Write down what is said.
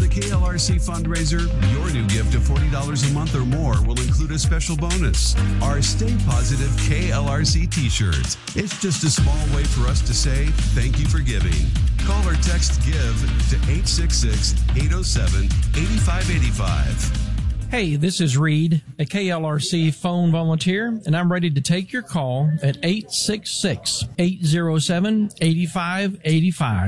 the KLRC fundraiser, your new gift of $40 a month or more will include a special bonus, our Stay Positive KLRC t-shirt. It's just a small way for us to say thank you for giving. Call or text GIVE to 866-807-8585. Hey, this is Reed, a KLRC phone volunteer, and I'm ready to take your call at 866-807-8585.